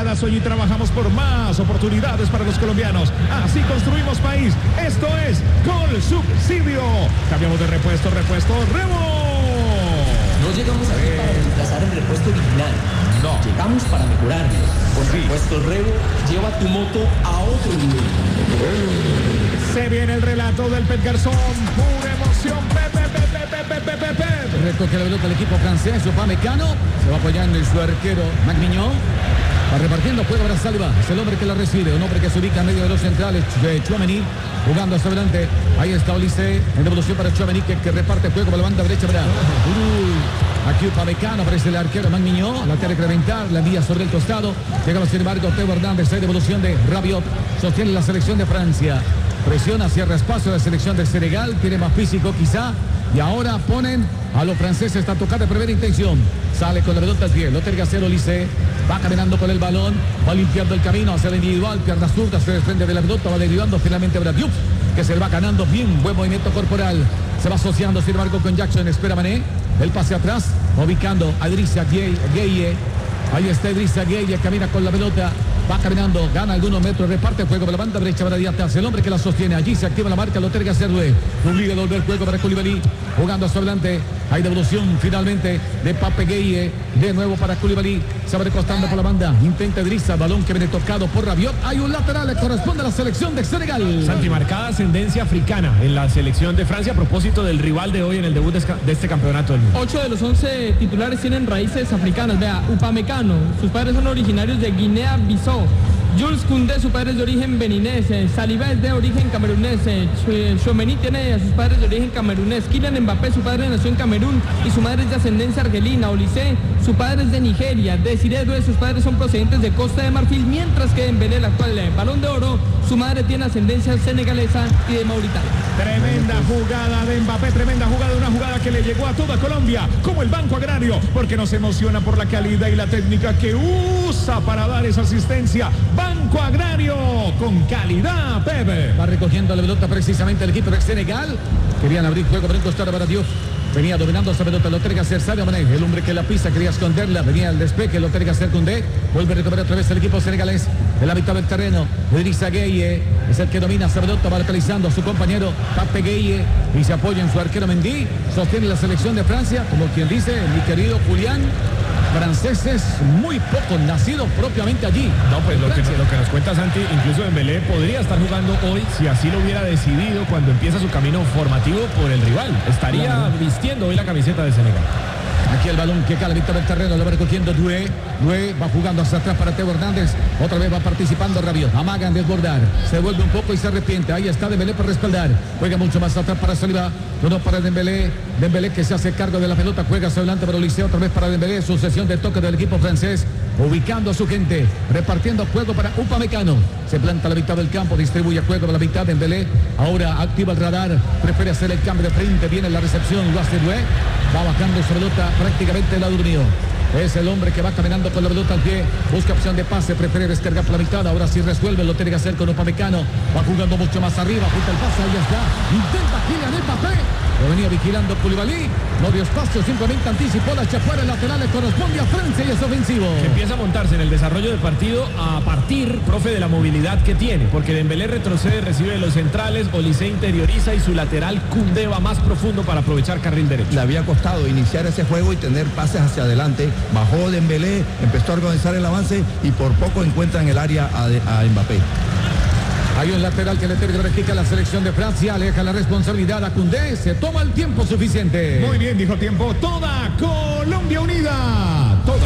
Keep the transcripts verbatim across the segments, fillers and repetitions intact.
cada sueño y trabajamos por más oportunidades para los colombianos. Así construimos país. Esto es Colsubsidio. Cambiamos de repuesto, repuesto, Rebo. No llegamos aquí eh... para reemplazar el repuesto original. No. Llegamos para mejorarlo. Con sí. Repuesto Rebo, lleva tu moto a otro nivel. Se viene el relato del Pep Garzón. Pura emoción. Pepe, Pepe, Pepe, Pepe, Pepe. Recoge la pelota el equipo francés. Upamecano se va apoyando en su arquero Magniñón. Va repartiendo juego para Salva. Es el hombre que la recibe. Un hombre que se ubica en medio de los centrales. Tchouaméni jugando hacia adelante. Ahí está Olise. En devolución para Tchouaméni que, que reparte juego para la banda derecha. Para uh, aquí Upamecano. Aparece el arquero Magniñón. La tiene que reventar. La envía sobre el costado. Llegaba sin embargo Teo Hernández. Hay devolución de Rabiot. Sostiene la selección de Francia. Presiona, cierra espacio de la selección de Senegal. Tiene más físico quizá. Y ahora ponen a los franceses a tocar de primera intención. Sale con la pelota al pie. Lo tiene que hacer Olise. Va caminando con el balón. Va limpiando el camino hacia el individual. Pierna zurda. Se desprende de la pelota. Va derivando finalmente a Diouf, que se le va ganando bien. Buen movimiento corporal. Se va asociando sin embargo con Jackson. Espera Mané. El pase atrás. Ubicando a Idrissa Gueye. Ahí está Idrissa Gueye. Camina con la pelota. Va caminando, gana algunos metros, reparte el juego para la banda derecha para Diatas, el hombre que la sostiene, allí se activa la marca, lo tiene que hacer Doué. Obliga a volver el juego para Koulibaly, jugando hacia adelante, hay devolución finalmente de Pape Gueye, de nuevo para Koulibaly, se va recostando por la banda, intenta Idrissa, balón que viene tocado por Rabiot, hay un lateral, le corresponde a la selección de Senegal. Santi, marcada ascendencia africana en la selección de Francia a propósito del rival de hoy en el debut de este campeonato del mundo. Ocho de los once titulares tienen raíces africanas, vea, Upamecano, sus padres son originarios de Guinea-Bissau. Jules Koundé, su padre es de origen beninés. Saliba es de origen camerunés. Tchouaméni tiene a sus padres de origen camerunés. Kylian Mbappé, su padre nació en Camerún y su madre es de ascendencia argelina. Olise, su padre es de Nigeria. Desiré Doué, sus padres son procedentes de Costa de Marfil, mientras que Dembélé, el actual Balón de Oro, su madre tiene ascendencia senegalesa y de Mauritania. Tremenda jugada de Mbappé, tremenda jugada, una jugada que le llegó a toda Colombia, como el Banco Agrario, porque nos emociona por la calidad y la técnica que usa para dar esa asistencia. Banco Agrario, con calidad, Pepe. Va recogiendo la pelota precisamente el equipo de Senegal. Querían abrir juego por un costado para Diouf. Venía dominando esa pelota, lo tiene que hacer Sadio Mané, el hombre que la pisa, quería esconderla, venía el despeje, lo tiene que hacer Koundé, vuelve a recuperar otra vez el equipo senegalés, en la mitad del terreno, Idrissa Gueye, es el que domina esa pelota, va localizando a su compañero Pape Gueye, y se apoya en su arquero Mendy, sostiene la selección de Francia, como quien dice, mi querido Julián, franceses muy pocos nacidos propiamente allí. No, pues lo que, lo que nos cuenta Santi, incluso Dembélé podría estar jugando hoy si así lo hubiera decidido cuando empieza su camino formativo por el rival. Estaría claro. vistiendo hoy la camiseta de Senegal. Aquí el balón que cae a la mitad del terreno, lo va recogiendo Doué. Doué va jugando hacia atrás para Teo Hernández. Otra vez va participando Rabiot. Amagan desbordar. Se vuelve un poco y se arrepiente. Ahí está Dembélé para respaldar. Juega mucho más atrás para Saliba. Uno para Dembélé. Dembélé que se hace cargo de la pelota. Juega hacia adelante para Olise. Otra vez para Dembélé. Sucesión de toque del equipo francés. Ubicando a su gente. Repartiendo juego para Upamecano. Se planta a la mitad del campo. Distribuye juego para la mitad. Dembélé ahora activa el radar. Prefiere hacer el cambio de frente. Viene la recepción. Lo hace Doué. Va bajando su pelota prácticamente el lado mío. Es el hombre que va caminando con la pelota al pie. Busca opción de pase. Prefiere descargar por la mitad. Ahora sí resuelve. Lo tiene que hacer con Upamecano. Va jugando mucho más arriba. Junta el pase. Ahí está. Intenta Kylian Mbappé. Lo venía vigilando Koulibaly. No dio espacio. Simplemente anticipó la chafuera. El lateral le corresponde a Francia y es ofensivo. Que empieza a montarse en el desarrollo del partido a partir, profe, de la movilidad que tiene. Porque Dembélé retrocede, recibe de los centrales. Olise interioriza y su lateral Koundé va más profundo para aprovechar carril derecho. Le había costado iniciar ese juego y tener pases hacia adelante. Bajó Dembélé, empezó a organizar el avance y por poco encuentra en el área a, a Mbappé. Hay un lateral que le tiene que verificar la selección de Francia, aleja la responsabilidad a Koundé, se toma el tiempo suficiente. Muy bien, dijo tiempo, toda Colombia unida, toda.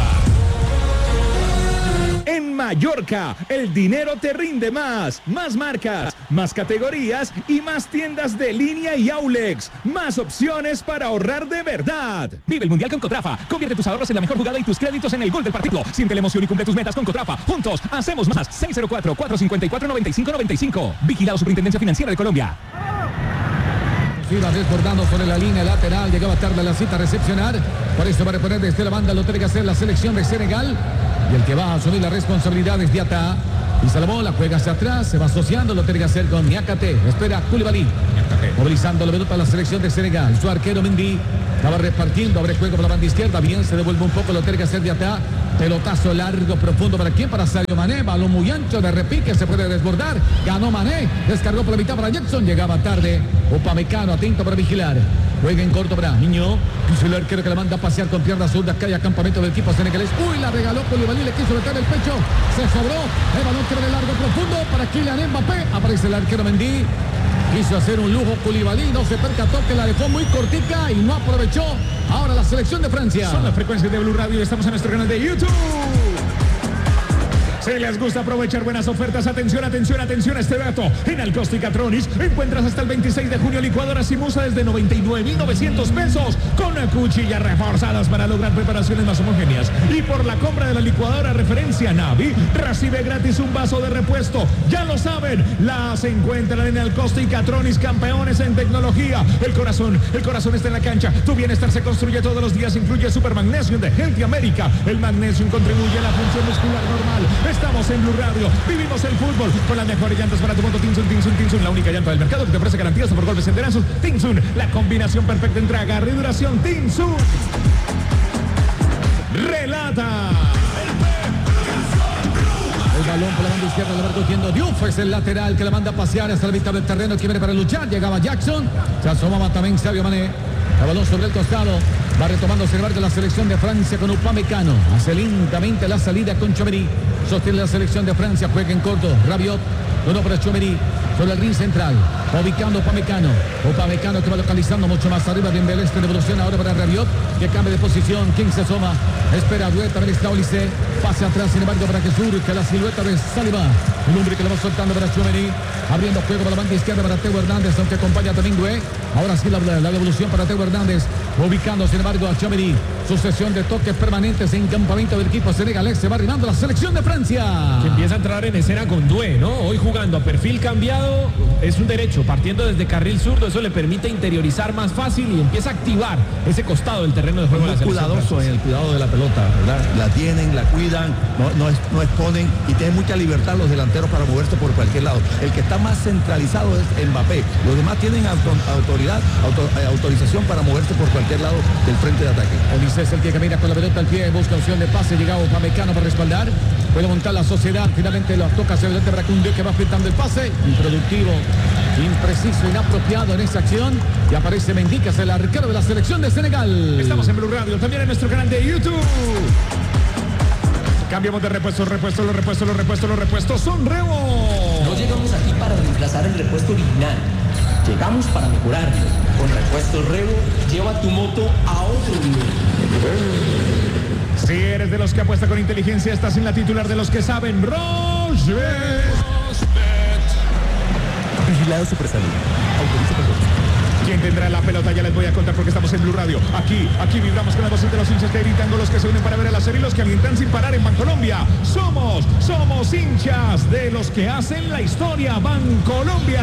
En Mallorca, el dinero te rinde más, más marcas, más categorías y más tiendas de línea y Aulex, más opciones para ahorrar de verdad. Vive el Mundial con Cotrafa, convierte tus ahorros en la mejor jugada y tus créditos en el gol del partido. Siente la emoción y cumple tus metas con Cotrafa. Juntos, hacemos más. seis cero cuatro, cuatro cinco cuatro, nueve cinco nueve cinco. Vigilado Superintendencia Financiera de Colombia. Iba desbordando sobre la línea lateral, llegaba tarde a la cita a recepcionar, por eso va a reponer desde la banda, lo tiene que hacer la selección de Senegal, y el que va a asumir la responsabilidad es Diatta, y se la bola, juega hacia atrás, se va asociando, lo tiene que hacer con Niakate, espera Koulibaly, movilizando la pelota a la selección de Senegal, su arquero Mendy, La va repartiendo, abre juego por la banda izquierda. Bien, se devuelve un poco, lo tiene que hacer de atrás. Pelotazo largo, profundo. ¿Para quién? Para Sadio Mané. Balón muy ancho, de repique, se puede desbordar. Ganó Mané, descargó por la mitad para Jackson. Llegaba tarde. Upamecano, atento para vigilar. Juega en corto para Niño. Es el arquero que la manda a pasear con piernas zurdas. Cae a campamento del equipo senegalés. Uy, la regaló Koulibaly, le quiso meter el pecho. Se sobró. El balón que viene largo, profundo para Kylian Mbappé. Aparece el arquero Mendy. Quiso hacer un lujo Koulibaly, no se percató que la dejó muy cortica y no aprovechó. Ahora la selección de Francia. Son las frecuencias de Blue Radio, estamos en nuestro canal de YouTube. Si les gusta aprovechar buenas ofertas, atención, atención, atención a este dato. En Alcosta y Catronis encuentras hasta el veintiséis de junio licuadoras y musa desde noventa y nueve mil novecientos pesos con cuchillas reforzadas para lograr preparaciones más homogéneas. Y por la compra de la licuadora referencia Navi, recibe gratis un vaso de repuesto. Ya lo saben, las encuentran en Alcosta y Catronis, campeones en tecnología. El corazón, el corazón está en la cancha. Tu bienestar se construye todos los días. Incluye Super Magnesium de Healthy America. El Magnesium contribuye a la función muscular normal. Estamos en Blue Radio, vivimos el fútbol con las mejores llantas para tu moto. Tinsun, Tinsun, Tinsun, la única llanta del mercado que te ofrece garantías por golpes enterazos. Tinsun, la combinación perfecta entre agarre y duración. Tinsun. Relata. El balón por la banda izquierda lo va cogiendo Diouf, es el lateral que la manda a pasear hasta la mitad del terreno, que viene para luchar. Llegaba Jackson, se asomaba también Sadio Mané. El balón sobre el costado, va retomando sin embargo la selección de Francia con Upamecano. Hace lentamente la salida con Tchouaméni. Sostiene la selección de Francia, juega en corto. Rabiot, no para Tchouaméni. Sobre el ring central, ubicando Upamecano. Upamecano que va localizando mucho más arriba. Dembélé, esta devolución ahora para Rabiot, que cambia de posición. King se asoma, espera Duet, también está Olise. Pase atrás, sin embargo, para Jesús, que la silueta de Saliba. Un hombre que lo va soltando para Tchouaméni. Abriendo juego para la banda izquierda para Teo Hernández, aunque acompaña también Güey. Ahora sí la, la devolución para Teo Hernández. Ubicando, sin embargo, a Tchouaméni. Sucesión de toques permanentes en campamento del equipo senegalés. Se va arribando la selección de Francia. Que empieza a entrar en escena con Doué, ¿no? Hoy jugando a perfil cambiado. Es un derecho, partiendo desde carril zurdo. Eso le permite interiorizar más fácil y empieza a activar ese costado del terreno de juego. Muy cuidadoso en el cuidado de la pelota, ¿verdad? La tienen, la cuidan, no, no, es, no exponen y tienen mucha libertad los delanteros para moverse por cualquier lado. El que está más centralizado es Mbappé. Los demás tienen auto, autoridad, auto, eh, autorización para moverse por cualquier lado del frente de ataque. Olise es el que camina con la pelota al pie, busca opción de pase, llegado Upamecano para respaldar. Puede montar la sociedad, finalmente lo toca hacia adelante para Koundé, que va afectando el pase. Improductivo, impreciso, inapropiado en esa acción. Y aparece Mendy, que es el arquero de la selección de Senegal. Estamos en Blue Radio, también en nuestro canal de YouTube. Cambiamos de repuesto, repuesto, los repuestos, los repuestos, los repuestos son Revo. No llegamos aquí para reemplazar el repuesto original. Llegamos para mejorarlo. Con repuesto Revo, lleva tu moto a otro nivel. Si eres de los que apuesta con inteligencia, estás en la titular de los que saben. Rochebet. Vigilado Supersalud. Autoriza por ¿Quién tendrá la pelota? Ya les voy a contar porque estamos en Blue Radio. Aquí, aquí vibramos con la voz de los hinchas que gritan, con los que se unen para ver a la serie y los que alientan sin parar en Bancolombia. Somos, somos hinchas de los que hacen la historia. Bancolombia.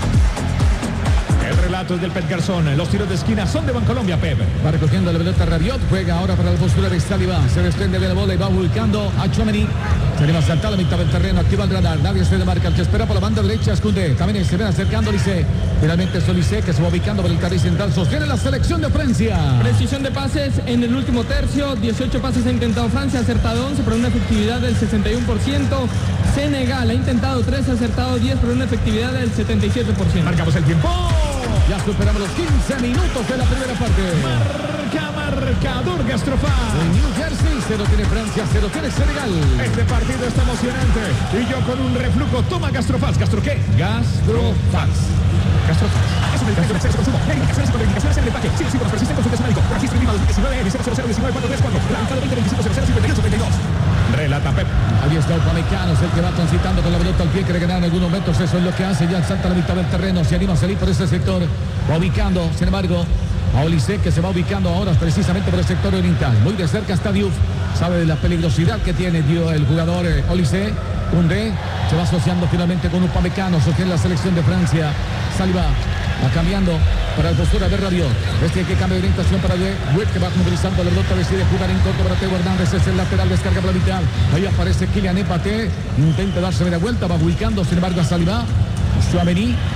El relato es del Pep Garzón. Los tiros de esquina son de Bancolombia, Pep. Va recogiendo la pelota Rabiot, juega ahora para la postura de Saliba. Se desprende de la bola y va ubicando a Tchouaméni. Se anima a saltar a la mitad del terreno, activa el radar. Nadie se demarca, el que espera por la banda derecha es Koundé. También se ven acercando Olise. Finalmente es Olise que se va ubicando por el carril central. Sostiene la selección de Francia. Precisión de pases en el último tercio. dieciocho pases ha intentado Francia, ha acertado once, pero una efectividad del sesenta y uno por ciento. Senegal ha intentado tres, ha acertado diez, pero una efectividad del setenta y siete por ciento. Marcamos el tiempo. Ya superamos los quince minutos de la primera parte. Marca, marcador Gastrofaz. En New Jersey, cero tiene Francia, cero tiene Senegal. Este partido está emocionante. Y yo con un reflujo. Toma Gastrofaz. ¿Gastro qué? Gastrofaz. Gastrofaz. Es un medicamento de exceso de consumo. Hay indicaciones y contraindicaciones en el empaque. Sigue sin persiste en consulta médico. Registro I N I dos mil diecinueve N cero cero cero diecinueve cuatro tres cuatro. Tramitado veinte veinticinco cero cero cincuenta y ocho treinta y dos. Relata Pep. Ahí está Upamecano, es el que va transitando con la pelota al pie, quiere ganar en algunos metros, eso es lo que hace, ya salta a la mitad del terreno, se anima a salir por ese sector, va ubicando, sin embargo, a Olise, que se va ubicando ahora precisamente por el sector oriental, muy de cerca está Diouf, sabe de la peligrosidad que tiene el jugador eh, Olise. Koundé se va asociando finalmente con Upamecano, sostiene la selección de Francia. Saliba va cambiando para la postura de Rabiot. Este que cambia de orientación para Güey, que va movilizando la pelota, decide jugar en corto para Teo Hernández, es el lateral, descarga por la mitad. Ahí aparece Kylian Mbappé, intenta darse media vuelta, va ubicando sin embargo a Saliba. Tchouaméni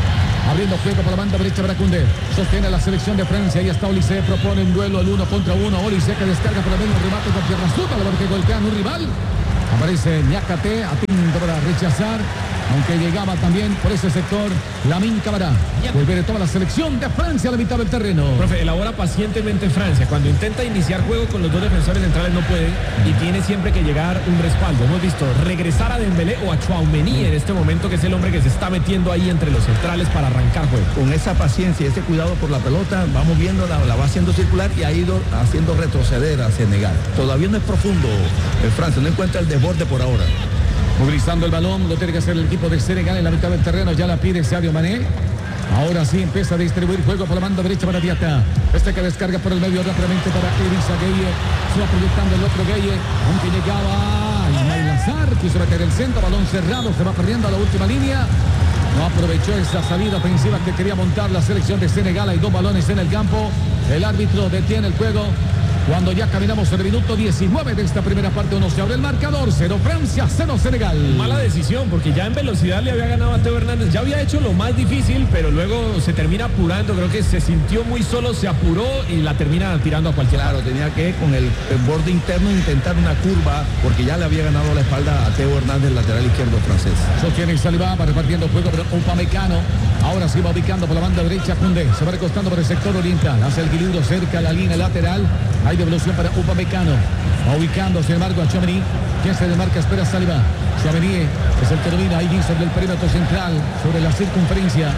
Abriendo juego por la banda derecha para Koundé. Sostiene la selección de Francia. Ahí está Olise. Propone un duelo al uno contra uno. Olise que descarga por el medio, remate con pierna zurda. Lo que golpean un rival. Aparece Niakate, atento para rechazar, aunque llegaba también por ese sector Lamine Camara. Volver toda la selección de Francia a la mitad del terreno. Profe, elabora pacientemente Francia. Cuando intenta iniciar juego con los dos defensores centrales no puede y tiene siempre que llegar un respaldo. Hemos visto regresar a Dembélé o a Tchouaméni en este momento, que es el hombre que se está metiendo ahí entre los centrales para arrancar juego. Con esa paciencia y ese cuidado por la pelota, vamos viendo, la, la va haciendo circular y ha ido haciendo retroceder a Senegal. Todavía no es profundo el Francia, no encuentra el desborde por ahora. Movilizando el balón, lo tiene que hacer el equipo de Senegal en la mitad del terreno. Ya la pide Sadio Mané. Ahora sí empieza a distribuir juego por la banda derecha para Diata. Este que descarga por el medio rápidamente para Elisa Gueye. Se va proyectando el otro Gueye, aunque llegaba Ismail Azar. Quiso meter el centro, balón cerrado, se va perdiendo a la última línea. No aprovechó esa salida ofensiva que quería montar la selección de Senegal. Hay dos balones en el campo. El árbitro detiene el juego. Cuando ya caminamos en el minuto diecinueve de esta primera parte, uno se abre el marcador, cero Francia, cero Senegal. Mala decisión, porque ya en velocidad le había ganado a Teo Hernández, ya había hecho lo más difícil, pero luego se termina apurando, creo que se sintió muy solo, se apuró y la termina tirando a cualquier lado. Claro, tenía que con el, el borde interno intentar una curva, porque ya le había ganado la espalda a Teo Hernández, lateral izquierdo francés. Sostiene Saliba, va repartiendo juego para Upamecano. Ahora sí va ubicando por la banda derecha Koundé, se va recostando por el sector oriental, hace el equilibrio cerca a la línea lateral. Hay devolución para Upamecano. Va ubicando, sin embargo, a Tchouaméni. Quien se desmarca, espera a Saliba. Tchouaméni es el que domina ahí sobre el perímetro central, sobre la circunferencia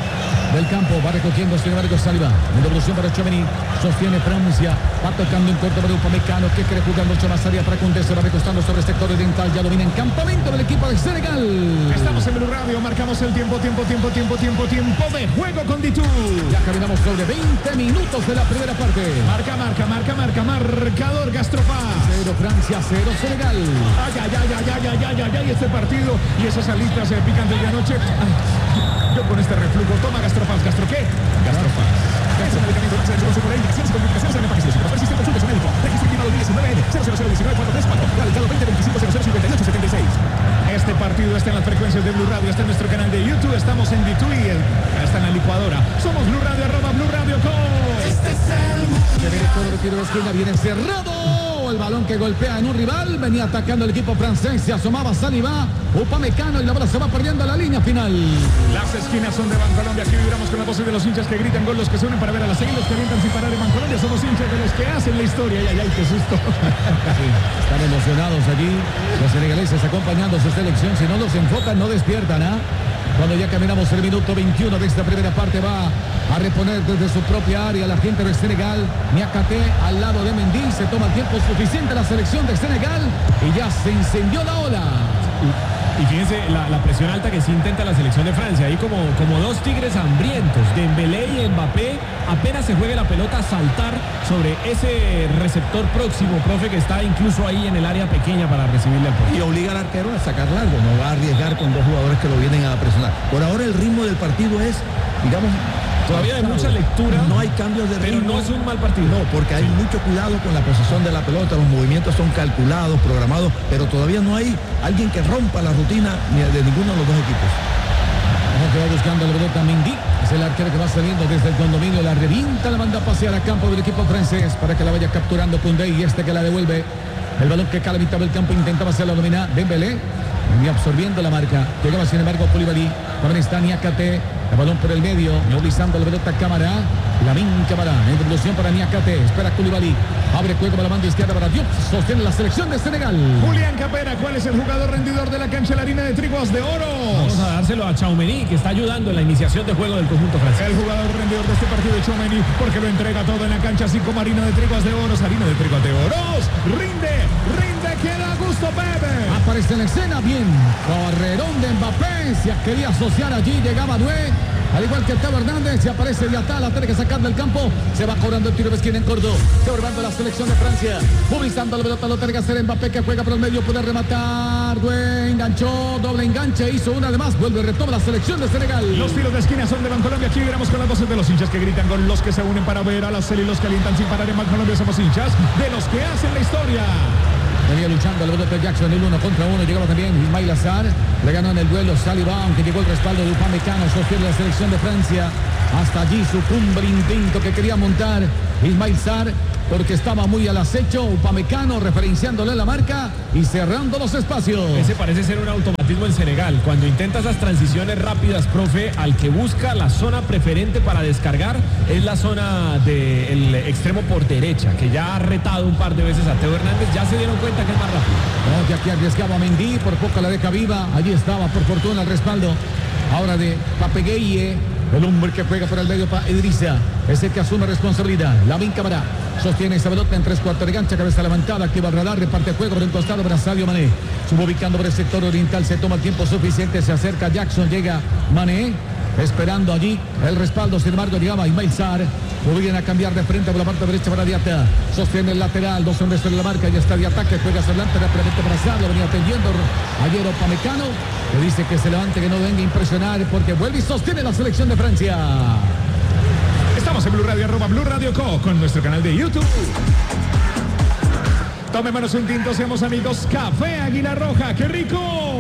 del campo. Va recogiendo, sin embargo, Saliba. En devolución para Tchouaméni. Sostiene Francia. Va tocando en corto para Upamecano, que quiere jugar mucho más área para Koundé. Se va recostando sobre el sector oriental. Ya domina en campamento del equipo de Senegal. Estamos en Blue Radio. Marcamos el tiempo, tiempo, tiempo, tiempo, tiempo, tiempo de juego con Ditu. Ya caminamos sobre veinte minutos de la primera parte. Marca, marca, marca, marca, marcador Gastropaz. Cero Francia, cero Senegal. Ay, ay, ay, ay, ay, ay, ay, ay, ay, este partido y esas alitas eh, picantes de anoche. Ay, yo con este reflujo, toma Gastropaz. ¿Gastro qué? Gastropaz. Es un medicamento de su por indicaciones y complicaciones en empaques. Si persiste, consulte a su médico. Registro firmado diecinueve N cero cero cero diecinueve cuatro tres cuatro. Radicado veinte veinticinco cero cero cincuenta y ocho setenta y seis. Este partido está en las frecuencias de Blue Radio, está en nuestro canal de YouTube, estamos en D two y está en la licuadora. Somos Blue Radio, arroba Blue Radio con. Este es el que viene todo el tiro de esquina, viene cerrado. El balón que golpea en un rival, venía atacando el equipo francés, se asomaba Saliba, Upamecano y la bola se va perdiendo a la línea final. Las esquinas son de Bancolombia, aquí vibramos con la voz de los hinchas que gritan gol, los que se unen para ver a las seis, los que avientan sin parar en Bancolombia, somos hinchas de los que hacen la historia. Ay, ay, ay, qué susto. Sí, están emocionados allí, los senegaleses acompañando a su selección, si no los enfocan no despiertan, ¿ah? ¿eh? Cuando ya caminamos el minuto veintiuno de esta primera parte, va a reponer desde su propia área la gente de Senegal. Niakate al lado de Mendy, se toma el tiempo suficiente la selección de Senegal y ya se encendió la ola. Y fíjense la, la presión alta que sí intenta la selección de Francia. Ahí como, como dos tigres hambrientos. Dembélé y Mbappé apenas se juegue la pelota a saltar sobre ese receptor próximo, profe, que está incluso ahí en el área pequeña para recibirle al portero. Y obliga al arquero a sacar largo. No va a arriesgar con dos jugadores que lo vienen a presionar. Por ahora el ritmo del partido es, digamos, todavía hay mucha lectura. No hay cambios de ritmo. Pero no es un mal partido. No, porque hay mucho cuidado con la posición de la pelota. Los movimientos son calculados, programados, pero todavía no hay alguien que rompa la rutina ni de ninguno de los dos equipos. Ojo que va buscando la pelota Mendy. Es el arquero que va saliendo desde el condominio. La revienta, la manda a pasear a campo del equipo francés para que la vaya capturando Koundé y este que la devuelve. El balón que cae a la mitad del campo intentaba hacer la dominada Dembélé. Y absorbiendo la marca. Llegaba sin embargo Koulibaly. También está Niakate. El balón por el medio. Movilizando la pelota Camara. Lamine Camara. En evolución para Niakate. Espera Koulibaly. Abre juego para la banda izquierda para Diop. Sostiene la selección de Senegal. Julián Capera, ¿cuál es el jugador rendidor de la cancha, la harina de trigos de oro? Vamos a dárselo a Tchouaméni, que está ayudando en la iniciación de juego del conjunto francés. El jugador rendidor de este partido, Tchouaméni, porque lo entrega todo en la cancha, así como harina de trigos de oro, harina de trigos de oro. Rinde, rinde, que da gusto, Pepe. Aparece en la escena, bien. Correrón de Mbappé, se quería asociar allí, llegaba Nué. Al igual que Teo Hernández, se aparece Diata, la tiene que sacar del campo. Se va cobrando el tiro de esquina en corto. Se va armando la selección de Francia. Movilizando la pelota, lo tiene que hacer Mbappé, que juega por el medio, puede rematar. Due, enganchó, doble enganche, hizo una de más. Vuelve, retoma la selección de Senegal. Los tiros de esquina son de Bancolombia. Aquí vibramos con las voces de los hinchas que gritan con los que se unen para ver a la serie. Los que alientan sin parar en Bancolombia. Somos hinchas de los que hacen la historia. Venía luchando al bote de Jackson, el uno contra uno. Llegaba también Ismail Azar. Le ganó en el duelo Saliba, aunque llegó el respaldo de Upamecano. Sostiene la selección de Francia. Hasta allí sucumbe el intento que quería montar Ismail Sarr, porque estaba muy al acecho. Upamecano referenciándole la marca y cerrando los espacios. Ese parece ser un automatismo en Senegal. Cuando intenta esas transiciones rápidas, profe, al que busca la zona preferente para descargar es la zona del extremo por derecha, que ya ha retado un par de veces a Teo Hernández. Ya se dieron cuenta que es más rápido. No, que aquí arriesgaba Mendy, por poco la deja viva. Allí estaba, por fortuna, el respaldo ahora de Papegueye, el hombre que juega por el medio para Idrissa, es el que asume responsabilidad. Lamin Camara sostiene esa pelota en tres cuartos de cancha, cabeza levantada, activa el radar, reparte el juego por un costado para Sadio Mané, sububicando por el sector oriental, se toma el tiempo suficiente, se acerca Jackson, llega Mané, esperando allí el respaldo. Sin embargo, llegaba Ismail Sarr, volvían a cambiar de frente por la parte derecha para Diata, sostiene el lateral, dos hombres sobre la marca, ya está de ataque, juega hacia adelante, rápidamente para Sadio, venía atendiendo ayer Upamecano, que dice que se levante, que no venga a impresionar, porque vuelve y sostiene la selección de Francia. Estamos en Blue Radio, arroba Blue Radio Co, con nuestro canal de YouTube. Tomémonos un tinto, seamos amigos. Café Águila Roja, ¡qué rico!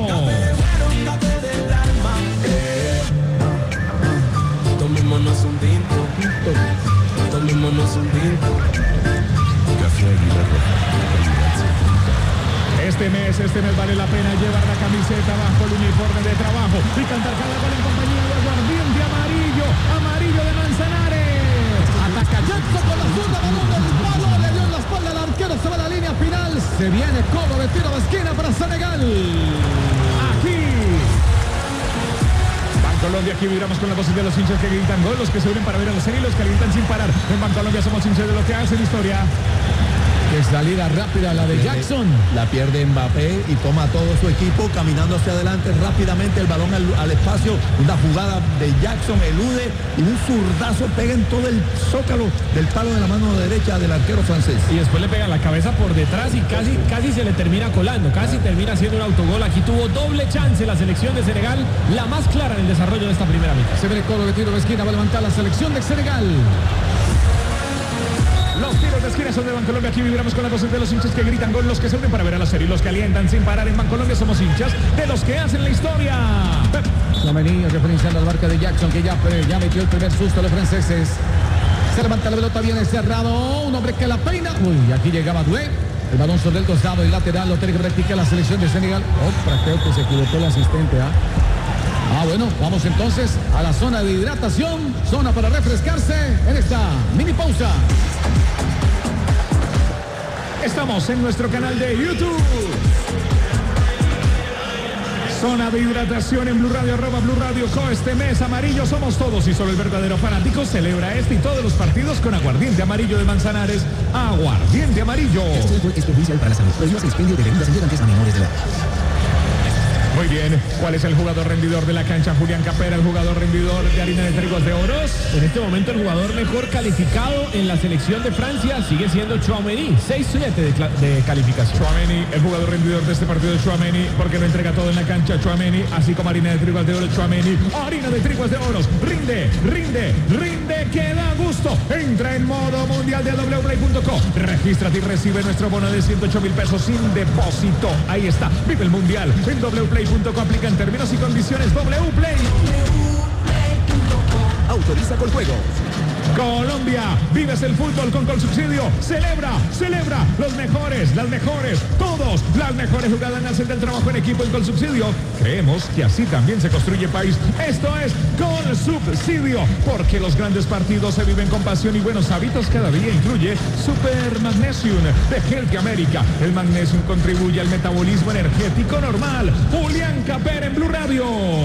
Tomémonos un tinto, tomémonos un tinto. Café Águila Roja. Este mes, este mes vale la pena llevar la camiseta bajo el uniforme de trabajo y cantar cada gol en compañía de Aguardiente Amarillo, Amarillo de Manzanares. Ataca Jackson con la zurda, balón del palo, le dio en la espalda al arquero, se va a la línea final, se viene cobro de tiro de esquina para Senegal. Aquí Bancolombia, aquí vibramos con la voz de los hinchas que gritan gol, los que se unen para ver a los serie, los que alientan sin parar. En Bancolombia somos hinchas de lo que hacen historia. Qué salida rápida la de Jackson. La pierde Mbappé y toma todo su equipo caminando hacia adelante rápidamente, el balón al, al espacio, una jugada de Jackson, elude y un zurdazo pega en todo el zócalo del palo de la mano derecha del arquero francés. Y después le pega la cabeza por detrás y casi, casi se le termina colando, casi termina haciendo un autogol. Aquí tuvo doble chance la selección de Senegal, la más clara en el desarrollo de esta primera mitad. Se ve el cobro de tiro de esquina, va a levantar la selección de Senegal. Los tiros de esquina son de Bancolombia, aquí vibramos con las voces de los hinchas que gritan gol, los que se unen para ver a la serie, los que alientan sin parar. En Bancolombia somos hinchas de los que hacen la historia. Tchouaméni referenciando la marca de Jackson, que ya, ya metió el primer susto a los franceses. Se levanta la pelota, viene cerrado, un hombre que la peina. Uy, aquí llegaba Doué. El balón sobre el costado, el lateral, lo tiene que practicar la selección de Senegal. Otra, creo que se equivocó el asistente, ¿ah? Ah, bueno, vamos entonces a la zona de hidratación, zona para refrescarse en esta mini pausa. Estamos en nuestro canal de YouTube. Zona de hidratación en Blue Radio, arroba Blue Radio Co. Este mes amarillo somos todos y solo el verdadero fanático celebra este y todos los partidos con Aguardiente Amarillo de Manzanares. Aguardiente Amarillo. Este es perjudicial para la salud. Prohíbe el expendio de bebidas embriagantes a menores de edad. Muy bien, ¿cuál es el jugador rendidor de la cancha? Julián Capera, el jugador rendidor de harina de trigos de oros. En este momento el jugador mejor calificado en la selección de Francia sigue siendo Tchouaméni, seis siete de, de calificación. Tchouaméni, el jugador rendidor de este partido de Tchouaméni, porque lo entrega todo en la cancha Tchouaméni, así como harina de trigos de oro Tchouaméni. Harina de trigos de oros, rinde, rinde, rinde, que da gusto. Entra en modo mundial de w play punto co. Regístrate y recibe nuestro bono de ciento ocho mil pesos sin depósito. Ahí está, vive el mundial en w play punto co. Aplica en términos y condiciones. W-Play. Autoriza con juego. Colombia, vives el fútbol con Colsubsidio. Celebra, celebra los mejores, las mejores, todos, las mejores jugadas nacen del trabajo en equipo en Colsubsidio. Creemos que así también se construye país. Esto es Colsubsidio, porque los grandes partidos se viven con pasión y buenos hábitos cada día. Incluye Super Magnesium de Healthy America. El magnesium contribuye al metabolismo energético normal. Julián Capera en Blue Radio.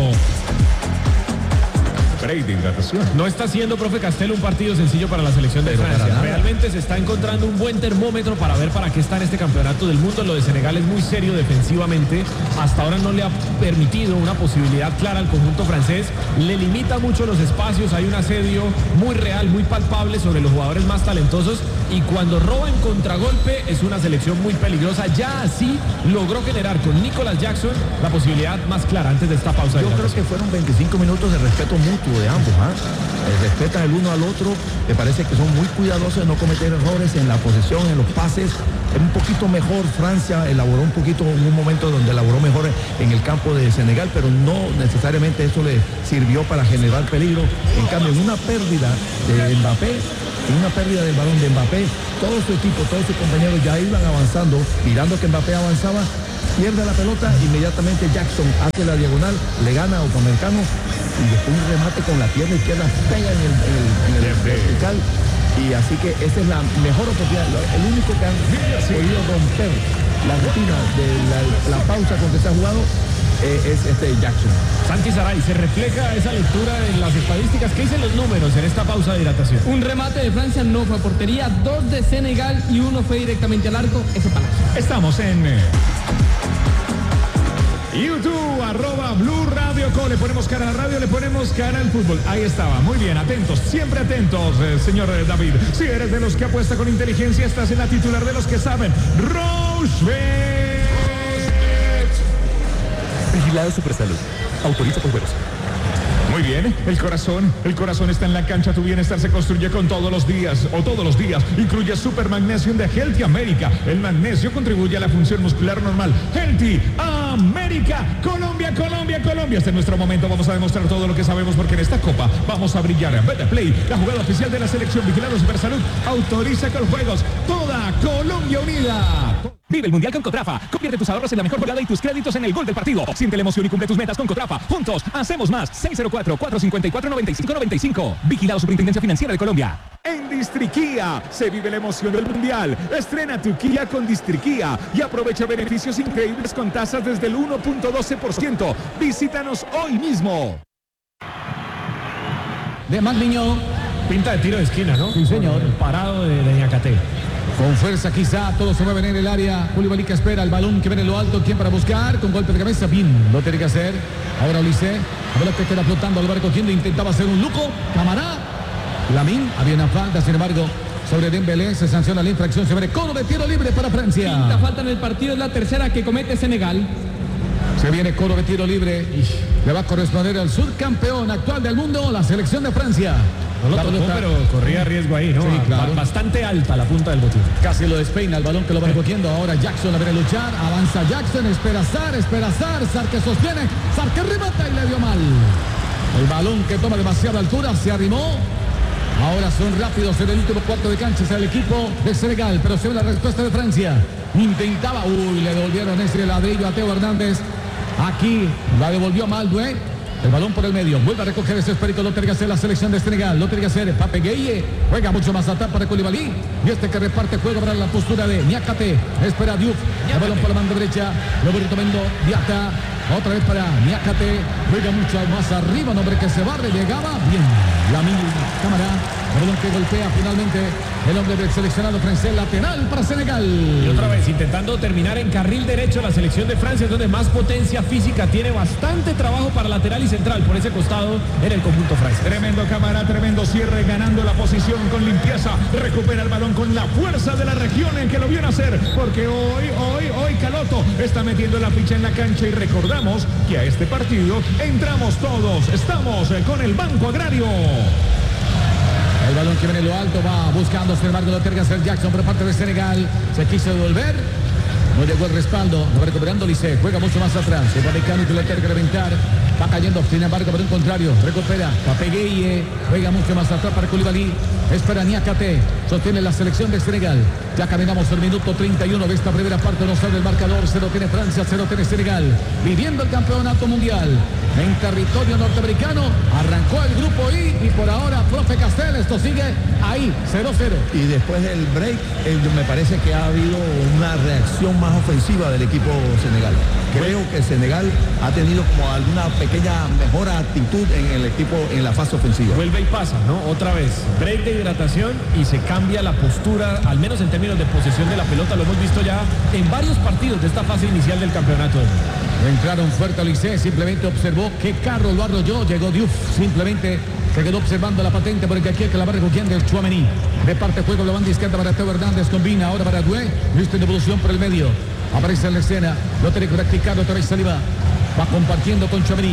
Break de hidratación. No está siendo, profe Castel, un partido sencillo para la selección de Francia. Realmente se está encontrando un buen termómetro para ver para qué está en este campeonato del mundo. Lo de Senegal es muy serio defensivamente. Hasta ahora no le ha permitido una posibilidad clara al conjunto francés. Le limita mucho los espacios. Hay un asedio muy real, muy palpable sobre los jugadores más talentosos. Y cuando roba en contragolpe es una selección muy peligrosa. Ya así logró generar con Nicolas Jackson la posibilidad más clara antes de esta pausa. Yo creo que fueron veinticinco minutos de respeto mutuo de ambos, ¿ah? Eh, respetan el uno al otro, me parece que son muy cuidadosos de no cometer errores en la posesión, en los pases, un poquito mejor. Francia elaboró un poquito en un momento donde elaboró mejor en el campo de Senegal, pero no necesariamente eso le sirvió para generar peligro. En cambio, en una pérdida de Mbappé, en una pérdida del balón de Mbappé, todo su equipo, todos sus compañeros ya iban avanzando, mirando que Mbappé avanzaba, pierde la pelota, inmediatamente Jackson hace la diagonal, le gana a Upamecano y después un remate con la pierna izquierda pega en el, en el, en el vertical. Y así que esa es la mejor oportunidad, el único que han podido romper la rutina de la, la pausa con que se ha jugado eh, es este Jackson. Santi Saray, ¿se refleja esa lectura en las estadísticas? ¿Qué dicen los números en esta pausa de hidratación? Un remate de Francia no fue a portería, dos de Senegal y uno fue directamente al arco, ese palacio. Estamos en YouTube, arroba Blue Radio Co. Le ponemos cara a la radio, le ponemos cara al fútbol. Ahí estaba, muy bien, atentos, siempre atentos, eh, señor David. Si eres de los que apuesta con inteligencia, estás en la titular de los que saben. Rochebet. Vigilado Supersalud. Autoriza con juegos. Muy bien, el corazón, el corazón está en la cancha, tu bienestar se construye con todos los días, o todos los días, incluye Super Magnesium de Healthy America, el magnesio contribuye a la función muscular normal. Healthy America, Colombia, Colombia, Colombia, este es nuestro momento, vamos a demostrar todo lo que sabemos porque en esta copa vamos a brillar. Betplay, la jugada oficial de la selección, vigilado Supersalud, autoriza con juegos, toda Colombia unida. Vive el Mundial con Cotrafa. Convierte tus ahorros en la mejor jugada y tus créditos en el gol del partido. Siente la emoción y cumple tus metas con Cotrafa. Juntos, hacemos más. seis cero cuatro, cuatro cinco cuatro, nueve cinco nueve cinco. Vigilado Superintendencia Financiera de Colombia. En Distriquía se vive la emoción del Mundial. Estrena tu Kia con Distriquía y aprovecha beneficios increíbles con tasas desde el uno punto doce por ciento. Visítanos hoy mismo. De Magniño. Pinta de tiro de esquina, ¿no? Sí, señor. El parado de, de Niakate. Con fuerza quizá, todos se mueven en el área. Koulibaly que espera el balón que viene en lo alto. ¿Quién para buscar? Con golpe de cabeza. Bien, lo tiene que hacer. Ahora Olise. A ver lo que queda flotando. Álvaro cogiendo. Intentaba hacer un luco. Camará. Lamín. Había una falta, sin embargo, sobre Dembélé. Se sanciona la infracción. Se ve coro de tiro libre para Francia. Quinta falta en el partido. Es la tercera que comete Senegal. Se viene coro de tiro libre. Y le va a corresponder al subcampeón actual del mundo, la selección de Francia. No lo tocó, pero corría riesgo ahí, ¿no? Sí, claro. Bastante alta la punta del botín. Casi lo despeina el balón que lo va recogiendo. Ahora Jackson a ver a luchar. Avanza Jackson, espera Sar, espera Sar. Sar que sostiene. Sar que remata y le dio mal. El balón que toma demasiada altura se arrimó. Ahora son rápidos en el último cuarto de cancha. Es el equipo de Senegal, pero se ve la respuesta de Francia. Intentaba. Uy, le devolvieron ese ladrillo a Teo Hernández. Aquí la devolvió Maldue. El balón por el medio, vuelve a recoger ese esférico, lo tiene que hacer la selección de Senegal, lo tiene que hacer Pape Gueye, juega mucho más atrás para Koulibaly, y este que reparte juego para la postura de Niakate, espera Diouf, el balón por la mano derecha, lo va tomando Diata, otra vez para Niakate, juega mucho más arriba, nombre que se barre, llegaba, bien, Lamine Camara, el balón que golpea finalmente el hombre del seleccionado francés, lateral para Senegal. Y otra vez intentando terminar en carril derecho la selección de Francia, donde más potencia física, tiene bastante trabajo para lateral y central por ese costado en el conjunto francés. Tremendo Cámara, tremendo cierre, ganando la posición con limpieza, recupera el balón con la fuerza de la región en que lo vio nacer, porque hoy, hoy, hoy Caloto está metiendo la ficha en la cancha y recordamos que a este partido entramos todos, estamos con el Banco Agrario. El balón que viene en lo alto va buscando, sin embargo, lo tiene que hacer Jackson por parte de Senegal. Se quiso devolver. No llegó el respaldo. No va recuperando Olise. Juega mucho más atrás. El Upamecano que lo tiene que reventar. Va cayendo, sin embargo, por el contrario. Recupera. Pape Gueye. Juega mucho más atrás para Koulibaly. Espera Niakate. Sostiene la selección de Senegal. Ya caminamos el minuto treinta y uno de esta primera parte. No sale el marcador. Cero tiene Francia, cero tiene Senegal. Viviendo el campeonato mundial en territorio norteamericano. Arrancó el grupo I y por ahora, profe Castel, esto sigue ahí, cero cero. Y después del break, eh, me parece que ha habido una reacción más ofensiva del equipo Senegal. Creo que Senegal ha tenido como alguna pequeña mejor actitud en el equipo en la fase ofensiva. Vuelve y pasa, ¿no? Otra vez, break de hidratación y se cambia la postura, al menos en términos de posesión de la pelota. Lo hemos visto ya en varios partidos de esta fase inicial del campeonato. Entraron fuerte Olise, simplemente observó qué carro lo arrolló, llegó Diouf, simplemente se quedó observando la patente porque aquí es que la va recogiendo el Tchouaméni. De parte juego la banda izquierda para Teo Hernández, combina ahora para Doué, listo en devolución por el medio. Aparece en la escena, lo tiene que practicar otra vez Saliba. Va compartiendo con Tchouaméni.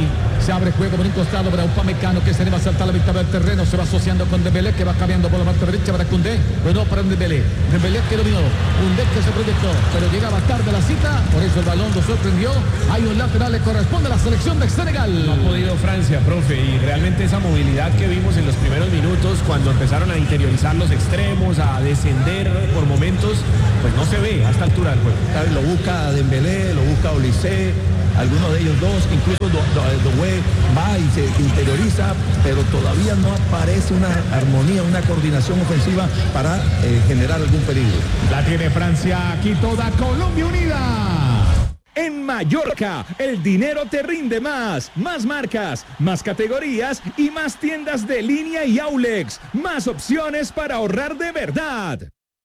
Se abre juego por un costado para Upamecano, que se le va a saltar la mitad del terreno. Se va asociando con Dembélé, que va cambiando por la parte derecha para Koundé. Pero no para Dembélé. Dembélé que dominó. Koundé que se proyectó, pero llegaba tarde la cita. Por eso el balón lo sorprendió. Hay un lateral, le corresponde a la selección de Senegal. No ha podido Francia, profe. Y realmente esa movilidad que vimos en los primeros minutos, cuando empezaron a interiorizar los extremos, a descender por momentos, pues no se ve a esta altura del juego. Lo busca Dembélé, lo busca Olise, algunos de ellos dos, incluso Doué va y se interioriza, pero todavía no aparece una armonía, una coordinación ofensiva para eh, generar algún peligro. La tiene Francia, aquí toda Colombia unida. En Mallorca, el dinero te rinde más. Más marcas, más categorías y más tiendas de línea y Aulex. Más opciones para ahorrar de verdad.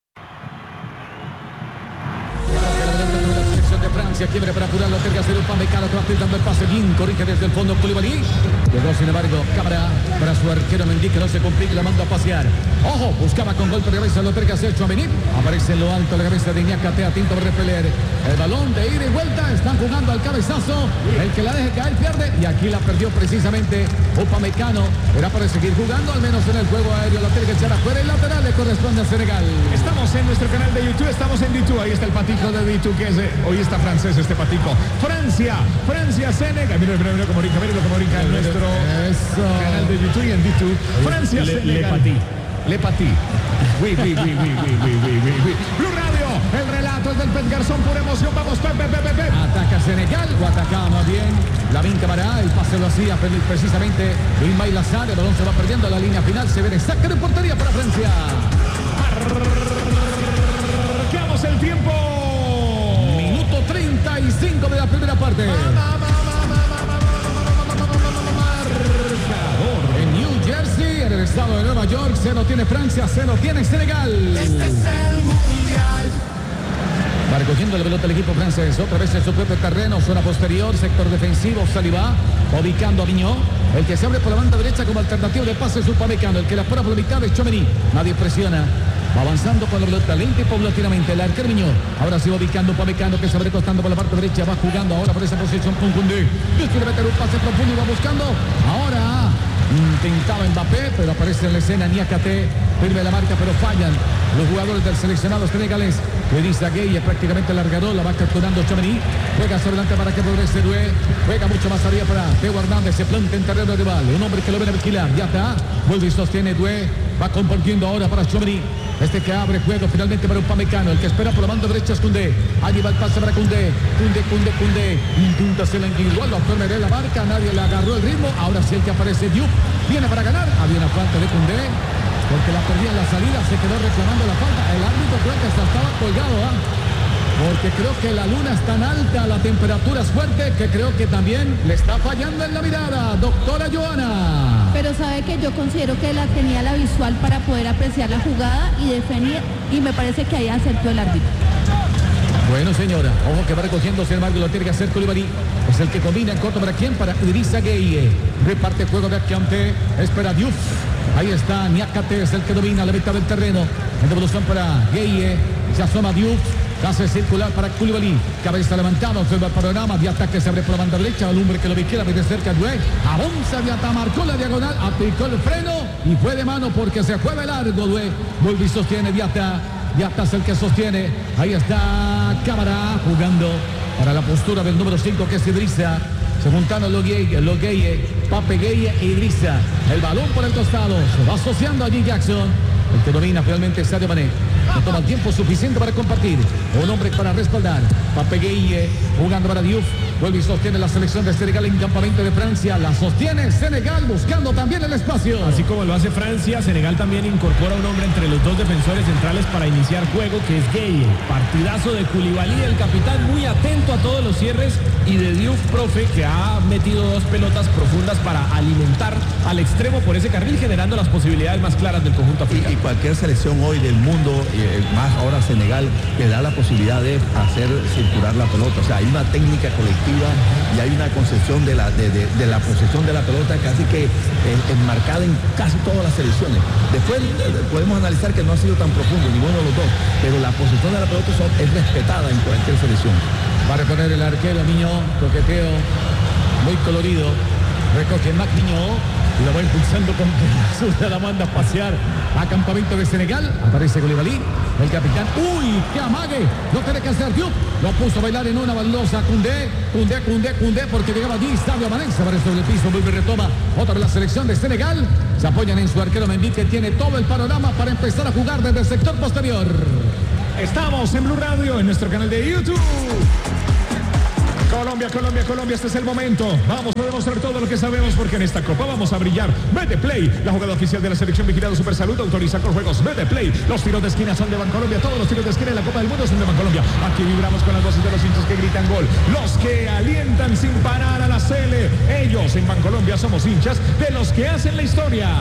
De Francia, quiere para apurarlo, tiene que hacer un Upamecano, que va dando el pase bien, corrige desde el fondo Koulibaly. Llegó sin embargo cámara para su arquero Mendy, que no se complique, la manda a pasear. Ojo, buscaba con golpe de cabeza, lo tiene que hacer Tchouaméni. Aparece en lo alto la cabeza de Niakate, a tinto de repeler. El balón de ida y vuelta, están jugando al cabezazo. El que la deje caer pierde, y aquí la perdió precisamente Upamecano. Era para seguir jugando, al menos en el juego aéreo, la tiene que echar afuera. El lateral le corresponde a Senegal. Estamos en nuestro canal de YouTube, estamos en YouTube, ahí está el patico de YouTube, que es, eh, hoy está francés este patico. Francia, Francia, Senegal. Mira, mira, mira cómo brinca, mira cómo brinca en nuestro Eso. canal de YouTube y en YouTube. Francia, le, Senegal. Le patí. Le patí. Oui, oui, oui, oui, oui, oui, oui, oui, oui. Blue Radio, el relato es del Pep Garzón, pura emoción. Vamos, Pep, Pep, Pep, Pep. Ataca Senegal, o atacaba más bien Lamine Camara, el pase lo hacía precisamente Ismaïla Sarr, el balón se va perdiendo a la línea final, se viene saque de portería para Francia. Marcamos el tiempo. Minuto treinta y cinco de la primera parte. En New Jersey, en el estado de Nueva York, se lo tiene Francia, se lo tiene Senegal. Este es el mundial. Va recogiendo la pelota el equipo francés, otra vez en su propio terreno, zona posterior, sector defensivo, Saliba, ubicando a Viñó, el que se abre por la banda derecha como alternativa de pase es Upamecano, el que la pone por la mitad es Tchouaméni, nadie presiona. Va avanzando con la pelota lenta y paulatinamente. El arquero Viñó. Ahora se va ubicando Upamecano, que se va recostando por la parte derecha. Va jugando ahora por esa posición con Koundé. Quiere meter un pase profundo y va buscando. Ahora intentaba Mbappé, pero aparece en la escena Niakate. Firme la marca, pero fallan los jugadores del seleccionado senegalés. Idrissa Gueye prácticamente largador. La va capturando Tchouaméni. Juega sobre adelante para que progrese Doué. Juega mucho más arriba para Teo Hernández. Se planta en terreno rival. Un hombre que lo viene a vigilar. Ya está. Vuelve y sostiene Doué. Va compartiendo ahora para Tchouaméni. Este que abre juego finalmente para Upamecano, el que espera por la banda derecha es Koundé. Allí va el pase para Koundé. Koundé, Koundé, Koundé. Intenta hacer la individual, lo de la marca, nadie le agarró el ritmo. Ahora sí el que aparece Diop. Viene para ganar. Había una falta de Koundé, porque la perdía en la salida, se quedó reclamando la falta. El árbitro creo que hasta estaba colgado, ¿ah? Porque creo que la luna es tan alta, la temperatura es fuerte, que creo que también le está fallando en la mirada, doctora Joana. Pero sabe que yo considero que la tenía la visual para poder apreciar la jugada y definir, y me parece que ahí acertó el árbitro. Bueno, señora, ojo que va recogiendo, sin embargo, lo tiene que hacer Koulibaly. Es el que combina en corto para quién, para Idrissa Gueye. Reparte juego de Akanté, espera Diouf. Ahí está Niakate, es el que domina la mitad del terreno. En devolución para Gueye, se asoma Diouf. Hace circular para Koulibaly. Cabeza levantada, observa el panorama de ataque, se abre por la banda derecha. El hombre que lo vigila, de cerca Doué. Avanza de Ata, marcó la diagonal, aplicó el freno y fue de mano porque se fue de largo Doué. Vuelve y sostiene Diata. Diata es el que sostiene. Ahí está Cámara jugando para la postura del número cinco, que es Idrissa. Se juntaron los Gueye, Pape Gueye e Idrissa. El balón por el costado. Se va asociando allí Jackson. El que domina finalmente es Sadio Mané. No toma el tiempo suficiente para compartir. Un hombre para respaldar. Pape Gueye jugando para Diouf. Vuelve y sostiene la selección de Senegal en campamento de Francia. La sostiene Senegal buscando también el espacio. Así como lo hace Francia, Senegal también incorpora un hombre entre los dos defensores centrales para iniciar juego, que es Gueye. Partidazo de Koulibaly, el capitán, muy atento a todos los cierres, y de Diouf, profe, que ha metido dos pelotas profundas para alimentar al extremo por ese carril, generando las posibilidades más claras del conjunto africano. Y, y cualquier selección hoy del mundo, eh, más ahora Senegal, que da la posibilidad de hacer circular la pelota. O sea, hay una técnica colectiva y hay una concepción de la, de, de, de la posesión de la pelota casi que eh, enmarcada en casi todas las selecciones. Después eh, podemos analizar que no ha sido tan profundo ninguno de los dos, pero la posesión de la pelota son, es respetada en cualquier selección. Va a reponer el arquero Miñón, coqueteo muy colorido. Recoge Magniño. Y lo va impulsando con Azul, la manda a pasear a campamento de Senegal. Aparece Koulibaly, el capitán. ¡Uy! ¡Qué amague! Lo tiene que hacer Diop. Lo puso a bailar en una baldosa. Koundé, Koundé, Koundé, Koundé, porque llegaba allí Sadio Mané. Se aparece sobre el piso. Vuelve y retoma otra vez la selección de Senegal. Se apoyan en su arquero Mendy, que tiene todo el panorama para empezar a jugar desde el sector posterior. Estamos en Blue Radio, en nuestro canal de YouTube. Colombia, Colombia, Colombia, este es el momento. Vamos a demostrar todo lo que sabemos porque en esta copa vamos a brillar. Betplay, la jugada oficial de la selección vigilada Super Salud, autoriza con juegos Betplay. Los tiros de esquina son de Bancolombia, todos los tiros de esquina en la Copa del Mundo son de Bancolombia. Aquí vibramos con las voces de los hinchas que gritan gol, los que alientan sin parar a la C L. Ellos en Bancolombia somos hinchas de los que hacen la historia.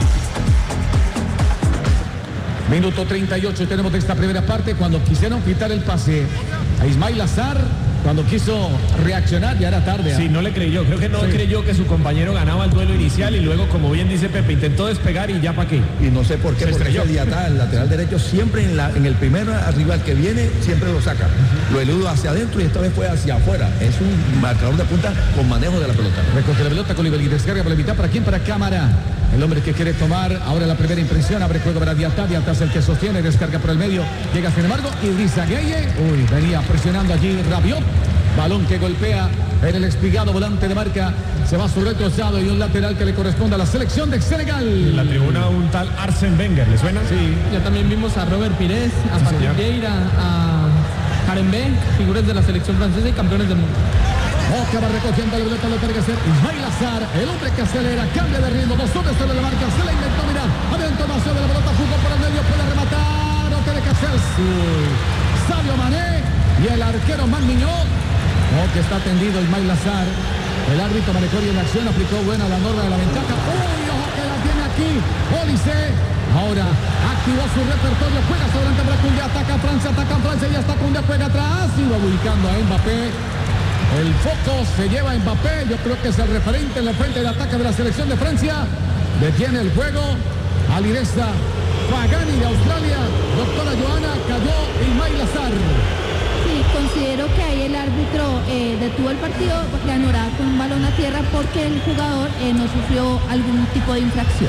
Minuto treinta y ocho tenemos de esta primera parte, cuando quisieron quitar el pase a Ismail Azar. Cuando quiso reaccionar ya era tarde. ¿eh? Sí, no le creyó. Creo que no sí. creyó que su compañero ganaba el duelo inicial y luego, como bien dice Pepe, intentó despegar y ya para qué. Y no sé por qué, porque ese Diatá, el lateral derecho, siempre en, la, en el primero rival que viene, siempre lo saca. Lo eludo hacia adentro y esta vez fue hacia afuera. Es un marcador de punta con manejo de la pelota. Recoge la pelota, Koulibaly descarga por la mitad. ¿Para quién? Para Cámara. El hombre que quiere tomar ahora la primera impresión. Abre juego para Diatá. Diatá es el que sostiene, descarga por el medio. Llega sin embargo Idrissa Gueye. Uy, venía presionando allí Rabiot. Balón que golpea en el espigado volante de marca. Se va sobre el costado y un lateral que le corresponde a la selección de Senegal. En la tribuna un tal Arsène Wenger, ¿le suena? Sí. Ya también vimos a Robert Pires, a sí, Patrick Vieira, a Karen Ben, figuras de la selección francesa y campeones del mundo. Boca va recogiendo la pelota, lo tiene que hacer Ismail Azar, el hombre que acelera, cambia de ritmo, dos hombres sobre la marca, se la inventó, mira, adentro más de la pelota, jugó por el medio, puede rematar, no tiene que hacer, sí. Sadio Mané y el arquero Magniño. Oh, que está tendido Ismail Azar. El árbitro manejó bien la acción, aplicó buena la norma de la ventaja. ¡Uy, ojo que la tiene aquí! Olise. Ahora activó su repertorio, juega sobre el para Koundé, ataca a Francia, ataca a Francia, ya está Koundé, juega atrás y va ubicando a Mbappé. El foco se lleva a Mbappé, yo creo que es el referente en la frente de ataque de la selección de Francia. Detiene el juego. Alireza Pagani de Australia. Doctora Joana, cayó Ismail Azar. Sí, considero que ahí el árbitro eh, detuvo el partido, le anulaba con un balón a tierra porque el jugador eh, no sufrió algún tipo de infracción.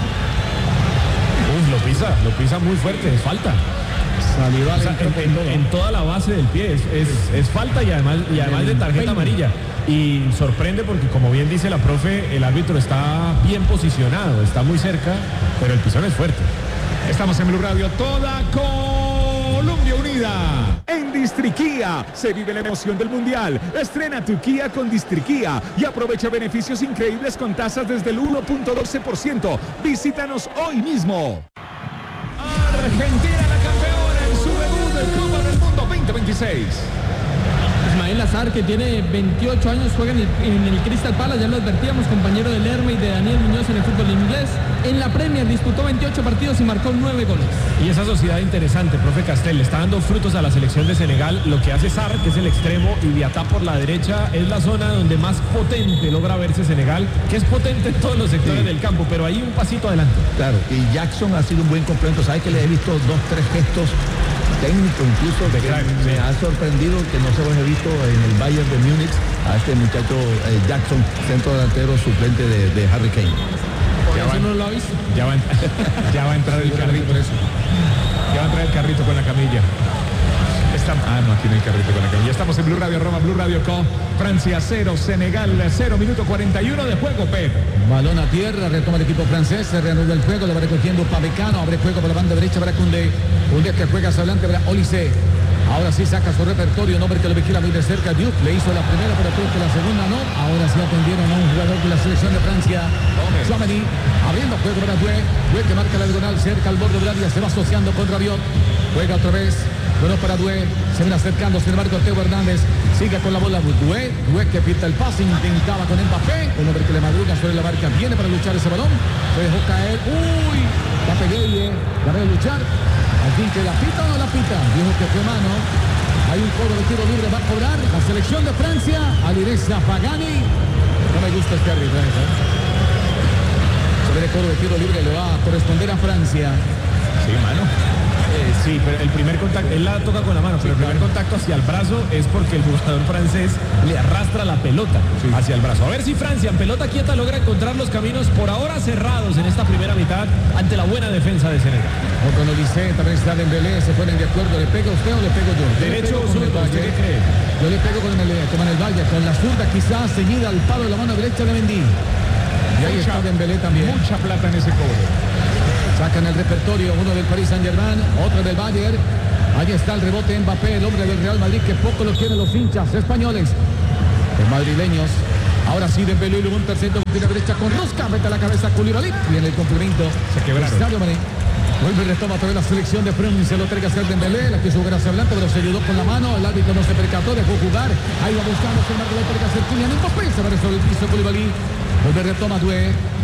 Uf, lo pisa, lo pisa muy fuerte, es falta. O sea, en, en, en toda la base del pie es, es, es falta y además, y además de tarjeta amarilla. Y sorprende porque, como bien dice la profe, el árbitro está bien posicionado, está muy cerca, pero el pisón es fuerte. Estamos en Blue Radio, toda Colombia unida. En Distriquía se vive la emoción del Mundial. Estrena tu Kia con Distriquía y aprovecha beneficios increíbles con tasas desde el uno punto doce por ciento. Visítanos hoy mismo. Argentina, la campeona en su debut del Copa del Mundo veinte veintiséis. Ismail Azar, que tiene veintiocho años, juega en el, en el Crystal Palace, ya lo advertíamos, compañero de Lerma y de Daniel Muñoz en el fútbol inglés. En la Premier disputó veintiocho partidos y marcó nueve goles. Y esa sociedad interesante, profe Castel, le está dando frutos a la selección de Senegal. Lo que hace Sarr, que es el extremo, y Diatá por la derecha, es la zona donde más potente logra verse Senegal, que es potente en todos los sectores sí. del campo, pero ahí un pasito adelante. Claro, y Jackson ha sido un buen complemento. Sabes que le he visto dos, tres gestos técnico incluso de que me ha sorprendido que no se los he visto en el Bayern de Múnich a este muchacho eh, Jackson, centro delantero suplente de, de Harry Kane. Por ya eso va, no lo ha visto. Ya va, ya va a entrar el carrito. Ya va a entrar el carrito con la camilla. Está, ah, no, aquí no hay carrito con la camilla. Estamos en Blue Radio, Roma, Blue Radio Co. Francia cero, Senegal cero, minuto cuarenta y uno de juego, Pep. Balón a tierra, retoma el equipo francés, se reanuda el juego, lo va recogiendo Upamecano, abre juego por la banda derecha para Koundé. Koundé que juega hacia adelante para Olise. Ahora sí saca su repertorio, un hombre que lo vigila muy de cerca. Diop le hizo la primera, pero creo que la segunda no. Ahora sí atendieron a un jugador de la selección de Francia. Tchouaméni, abriendo juego para Doué. Doué que marca la diagonal cerca al borde del área, se va asociando con Rabiot. Juega otra vez. Bueno para Doué, se viene acercando, sin embargo Teo Hernández sigue con la bola. Doué, Doué que pinta el pase, intentaba con Mbappé, un hombre que le madruga sobre la marca, viene para luchar ese balón, se dejó caer, uy, la pegué, la voy a luchar, al fin que la pita o no la pita, dijo que fue mano, hay un cobro de tiro libre, va a cobrar la selección de Francia, Alireza Pagani, no me gusta este árbitro, ¿eh? Sobre el cobro de tiro libre le va a corresponder a Francia. Sí, mano. Eh, sí, pero el primer contacto, él la toca con la mano, pero el primer contacto hacia el brazo es porque el jugador francés le arrastra la pelota sí. hacia el brazo. A ver si Francia en pelota quieta logra encontrar los caminos por ahora cerrados en esta primera mitad ante la buena defensa de Senegal. O con Olise, también está Dembélé, se ponen de acuerdo. ¿Le pega usted o le pego yo? yo Derecho o zurdo, ¿usted qué cree? Yo le pego con el, con el Valle, con la zurda quizás ceñida al palo de la mano derecha de Mendy. Y ahí mucha, está Dembélé también. Mucha plata en ese cobre. Sacan el repertorio, uno del Paris Saint-Germain, otro del Bayern. Ahí está el rebote Mbappé, el hombre del Real Madrid, que poco lo quieren los hinchas españoles. Los madrileños. Ahora sí, Dembélé y un tercero de la derecha con Rusca, mete a la cabeza Koulibaly. Viene el complemento. Se quebraron. Vuelve y retoma otra vez la selección de Francia, se lo traiga a hacer Dembélé, la quiso jugar hacia adelante, pero se ayudó con la mano, el árbitro no se percató, dejó jugar, ahí va buscando, se marca la traiga a hacer Kylian Mbappé, se va sobre el piso Koulibaly, vuelve y retoma Doué.